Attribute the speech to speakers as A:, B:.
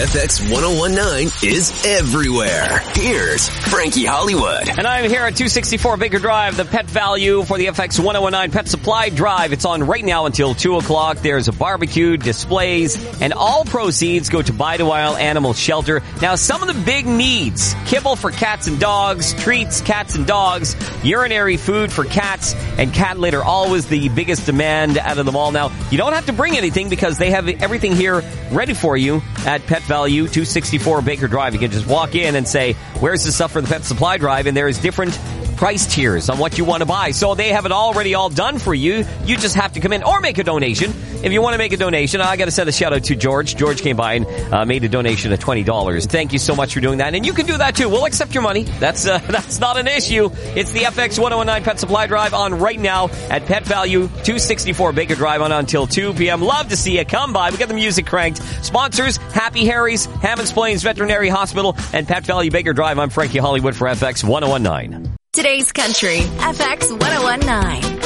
A: FX 1019 is everywhere. Here's Frankie Hollywood.
B: And I'm here at 264 Baker Drive, the pet value for the FX 1019 Pet Supply Drive. It's on right now until 2 o'clock. There's a barbecue, displays, and all proceeds go to Bide a While Animal Shelter. Now, some of the big needs: kibble for cats and dogs, treats, cats and dogs, urinary food for cats, and cat litter, always the biggest demand out of them all. Now, you don't have to bring anything because they have everything here ready for you at Pet Value, 264 Baker Drive. You can just walk in and say, where's the stuff for the Pet Supply Drive? And there's different price tiers on what you want to buy. So they have it already all done for you. You just have to come in or make a donation. If you want to make a donation, I got to send a shout out to George. George came by and made a donation of $20. Thank you so much for doing that. And you can do that too. We'll accept your money. That's not an issue. It's the FX 1019 Pet Supply Drive on right now at Pet Value, 264 Baker Drive on until 2 p.m. Love to see you. Come by. We got the music cranked. Sponsors: Happy Harry's, Hammonds Plains Veterinary Hospital, and Pet Value Baker Drive. I'm Frankie Hollywood for FX 1019.
C: Today's Country, FX 1019.